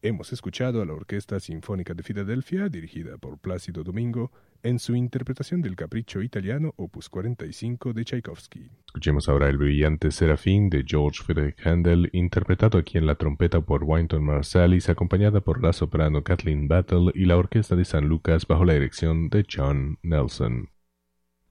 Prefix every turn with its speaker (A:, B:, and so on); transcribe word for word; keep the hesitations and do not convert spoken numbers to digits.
A: Hemos escuchado a la Orquesta Sinfónica de Filadelfia, dirigida por Plácido Domingo, en su interpretación del Capricho Italiano, opus cuarenta y cinco de Tchaikovsky. Escuchemos ahora el brillante Serafín de George Friedrich Händel, interpretado aquí en la trompeta por Wynton Marsalis, acompañada por la soprano Kathleen Battle y la Orquesta de San Lucas bajo la dirección de John Nelson.